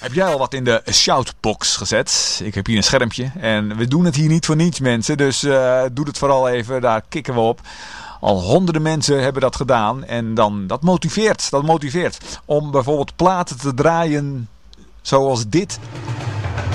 Heb jij al wat in de shoutbox gezet? Ik heb hier een schermpje en we doen het hier niet voor niets, mensen. Dus doe het vooral even, daar kikken we op. Al honderden mensen hebben dat gedaan en dat motiveert om bijvoorbeeld platen te draaien zoals dit.